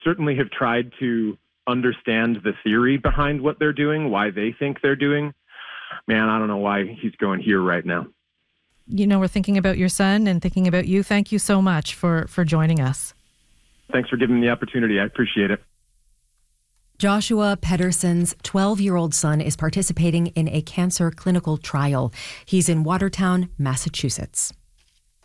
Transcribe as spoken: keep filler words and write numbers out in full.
certainly have tried to understand the theory behind what they're doing, why they think they're doing. Man, I don't know why he's going here right now. You know, we're thinking about your son and thinking about you. Thank you so much for, for joining us. Thanks for giving me the opportunity. I appreciate it. Joshua Pedersen's twelve-year-old son is participating in a cancer clinical trial. He's in Watertown, Massachusetts.